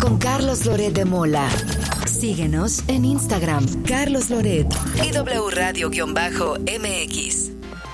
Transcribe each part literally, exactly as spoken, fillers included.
con Carlos Loret de Mola. Síguenos en Instagram, Carlos Loret y W Radio-M X.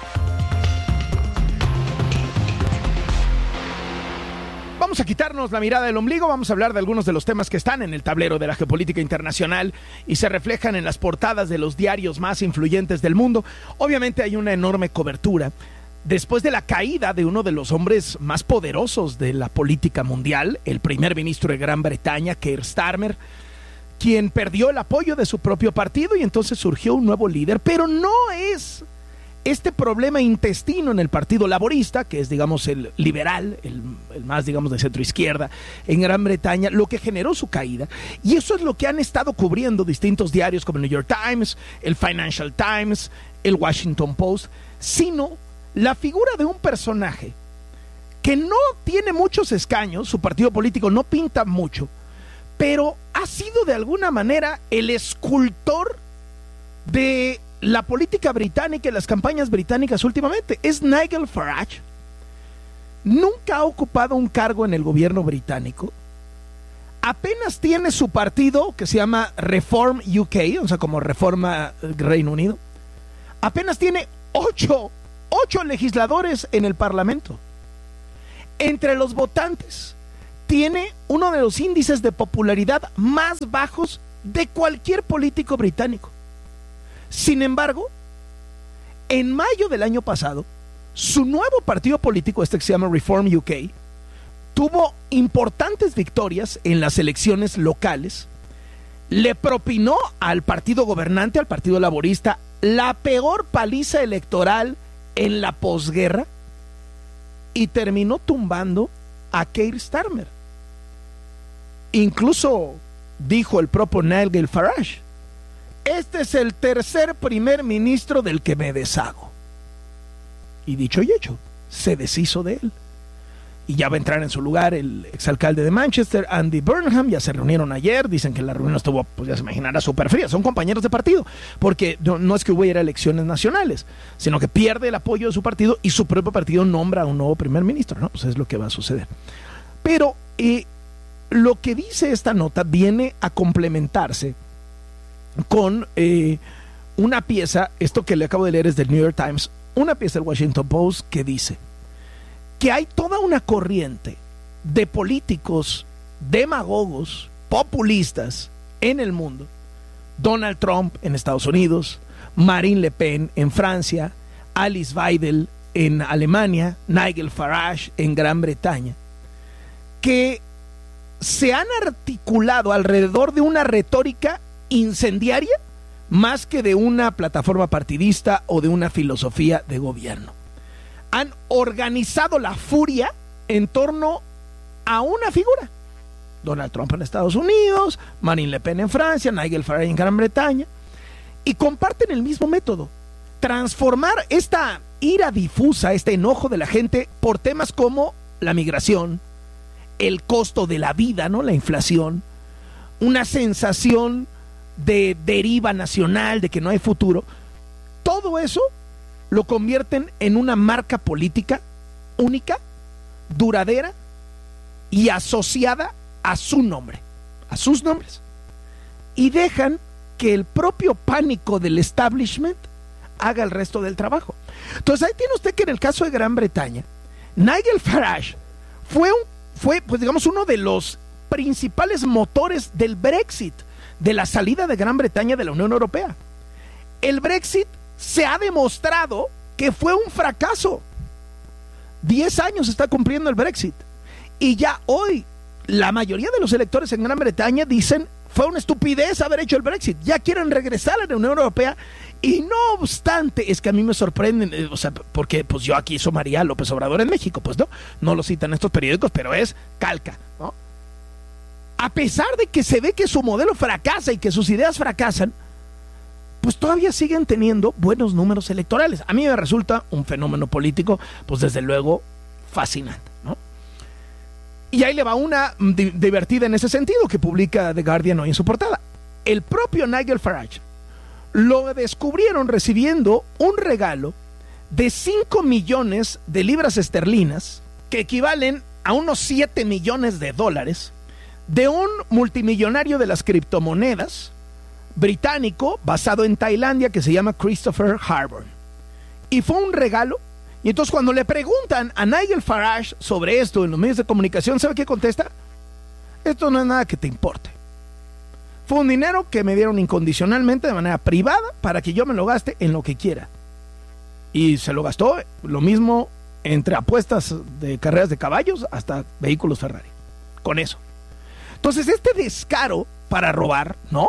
Vamos a quitarnos la mirada del ombligo, vamos a hablar de algunos de los temas que están en el tablero de la geopolítica internacional y se reflejan en las portadas de los diarios más influyentes del mundo. Obviamente hay una enorme cobertura después de la caída de uno de los hombres más poderosos de la política mundial, el primer ministro de Gran Bretaña, Keir Starmer, quien perdió el apoyo de su propio partido y entonces surgió un nuevo líder, pero no es este problema intestino en el Partido Laborista, que es, digamos, el liberal, el, el más, digamos, de centro izquierda en Gran Bretaña, lo que generó su caída. Y eso es lo que han estado cubriendo distintos diarios como el New York Times, el Financial Times, el Washington Post, sino la figura de un personaje que no tiene muchos escaños, su partido político no pinta mucho, pero ha sido de alguna manera el escultor de la política británica y las campañas británicas últimamente. Es Nigel Farage. Nunca ha ocupado un cargo en el gobierno británico. Apenas tiene su partido que se llama Reform U K, o sea, como Reforma Reino Unido. Apenas tiene ocho, ocho legisladores en el Parlamento. Entre los votantes, tiene uno de los índices de popularidad más bajos de cualquier político británico. Sin embargo, en mayo del año pasado, su nuevo partido político, este que se llama Reform U K, tuvo importantes victorias en las elecciones locales, le propinó al partido gobernante, al Partido Laborista, la peor paliza electoral en la posguerra y terminó tumbando a Keir Starmer. Incluso dijo el propio Nigel Farage: este es el tercer primer ministro del que me deshago. Y dicho y hecho, se deshizo de él. Y ya va a entrar en su lugar el exalcalde de Manchester, Andy Burnham. Ya se reunieron ayer, dicen que la reunión estuvo, pues ya se imaginará, súper fría. Son compañeros de partido, porque no, no es que hubiera elecciones nacionales, sino que pierde el apoyo de su partido y su propio partido nombra a un nuevo primer ministro, ¿no? Pues es lo que va a suceder. Pero eh, lo que dice esta nota viene a complementarse con eh, una pieza, esto que le acabo de leer es del New York Times, una pieza del Washington Post que dice que hay toda una corriente de políticos demagogos, populistas en el mundo. Donald Trump en Estados Unidos, Marine Le Pen en Francia, Alice Weidel en Alemania, Nigel Farage en Gran Bretaña, que se han articulado alrededor de una retórica incendiaria más que de una plataforma partidista o de una filosofía de gobierno. Han organizado la furia en torno a una figura: Donald Trump en Estados Unidos, Marine Le Pen en Francia, Nigel Farage en Gran Bretaña, y comparten el mismo método: transformar esta ira difusa, este enojo de la gente por temas como la migración, el costo de la vida, ¿no? La inflación, una sensación de deriva nacional, de que no hay futuro. Todo eso lo convierten en una marca política única, duradera y asociada a su nombre, a sus nombres, y dejan que el propio pánico del establishment haga el resto del trabajo. Entonces ahí tiene usted que en el caso de Gran Bretaña, Nigel Farage fue, un, fue pues digamos uno de los principales motores del Brexit, de la salida de Gran Bretaña de la Unión Europea. El Brexit se ha demostrado que fue un fracaso. Diez años está cumpliendo el Brexit. Y ya hoy, la mayoría de los electores en Gran Bretaña dicen: fue una estupidez haber hecho el Brexit. Ya quieren regresar a la Unión Europea. Y no obstante, es que a mí me sorprenden, eh, o sea, porque pues yo aquí soy María López Obrador en México, pues no, no lo citan estos periódicos, pero es calca, ¿no? A pesar de que se ve que su modelo fracasa y que sus ideas fracasan, pues todavía siguen teniendo buenos números electorales. A mí me resulta un fenómeno político, pues desde luego, fascinante, ¿no? Y ahí le va una di- divertida en ese sentido que publica The Guardian hoy en su portada. El propio Nigel Farage lo descubrieron recibiendo un regalo de cinco millones de libras esterlinas, que equivalen a unos siete millones de dólares, de un multimillonario de las criptomonedas británico basado en Tailandia que se llama Christopher Harbour. Y fue un regalo. Y entonces cuando le preguntan a Nigel Farage sobre esto en los medios de comunicación, ¿sabe qué contesta? Esto no es nada que te importe. Fue un dinero que me dieron incondicionalmente de manera privada para que yo me lo gaste en lo que quiera. Y se lo gastó lo mismo entre apuestas de carreras de caballos hasta vehículos Ferrari. Con eso. Entonces este descaro para robar, ¿no?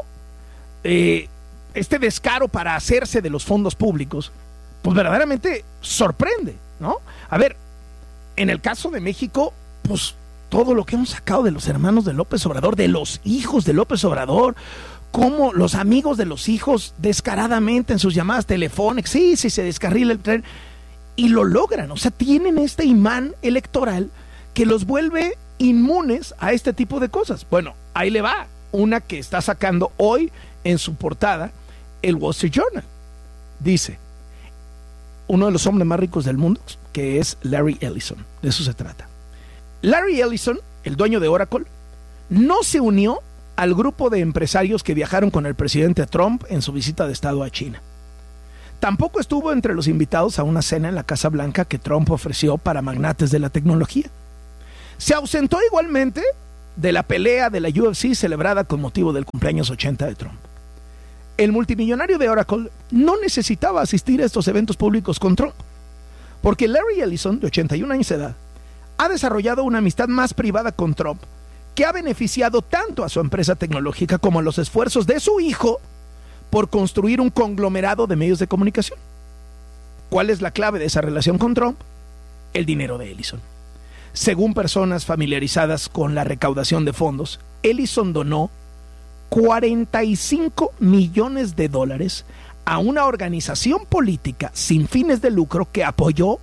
Eh, este descaro para hacerse de los fondos públicos, pues verdaderamente sorprende, ¿no? A ver, en el caso de México, pues todo lo que hemos sacado de los hermanos de López Obrador, de los hijos de López Obrador, como los amigos de los hijos descaradamente en sus llamadas telefónicas, sí, sí, se descarrila el tren, y lo logran, o sea, tienen este imán electoral que los vuelve inmunes a este tipo de cosas. Bueno, ahí le va una que está sacando hoy en su portada el Wall Street Journal. Dice, uno de los hombres más ricos del mundo, que es Larry Ellison, de eso se trata. Larry Ellison, el dueño de Oracle, no se unió al grupo de empresarios que viajaron con el presidente Trump en su visita de Estado a China. Tampoco estuvo entre los invitados a una cena en la Casa Blanca que Trump ofreció para magnates de la tecnología. Se ausentó igualmente de la pelea de la U F C celebrada con motivo del cumpleaños ochenta de Trump. El multimillonario de Oracle no necesitaba asistir a estos eventos públicos con Trump, porque Larry Ellison, de ochenta y un años de edad, ha desarrollado una amistad más privada con Trump que ha beneficiado tanto a su empresa tecnológica como a los esfuerzos de su hijo por construir un conglomerado de medios de comunicación. ¿Cuál es la clave de esa relación con Trump? El dinero de Ellison. Según personas familiarizadas con la recaudación de fondos, Ellison donó cuarenta y cinco millones de dólares a una organización política sin fines de lucro que apoyó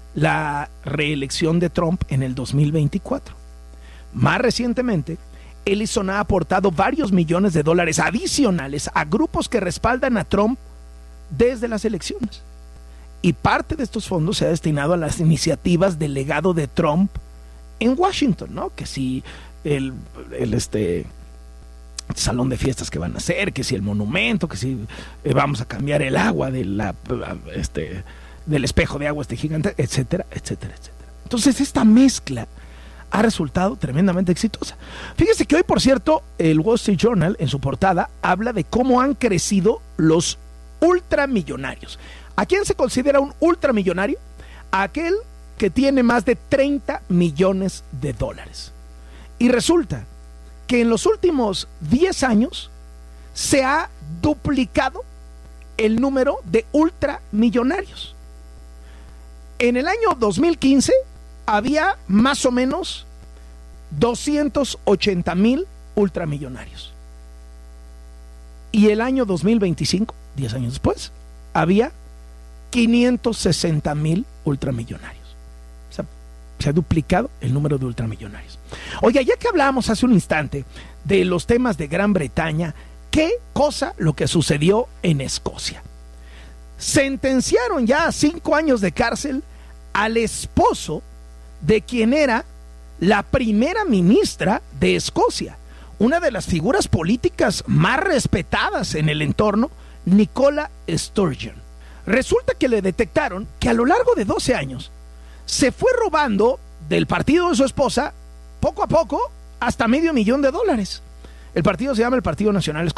la reelección de Trump en el dos mil veinticuatro. Más recientemente, Ellison ha aportado varios millones de dólares adicionales a grupos que respaldan a Trump desde las elecciones. Y parte de estos fondos se ha destinado a las iniciativas del legado de Trump en Washington, ¿no? Que si el, el este salón de fiestas que van a hacer, que si el monumento, que si eh, vamos a cambiar el agua de la, este, del espejo de agua este gigante, etcétera, etcétera, etcétera. Entonces esta mezcla ha resultado tremendamente exitosa. Fíjese que hoy, por cierto, el Wall Street Journal en su portada habla de cómo han crecido los ultramillonarios. ¿A quién se considera un ultramillonario? A aquel que tiene más de treinta millones de dólares. Y resulta que en los últimos diez años se ha duplicado el número de ultramillonarios. En el año dos mil quince había más o menos doscientos ochenta mil ultramillonarios. Y el año dos mil veinticinco, diez años después, había quinientos sesenta mil ultramillonarios. O sea, se ha duplicado el número de ultramillonarios. Oiga, ya que hablábamos hace un instante de los temas de Gran Bretaña, ¿qué cosa lo que sucedió en Escocia? Sentenciaron ya a cinco años de cárcel al esposo de quien era la primera ministra de Escocia, una de las figuras políticas más respetadas en el entorno, Nicola Sturgeon. Resulta que le detectaron que a lo largo de doce años se fue robando del partido de su esposa, poco a poco, hasta medio millón de dólares. El partido se llama el Partido Nacional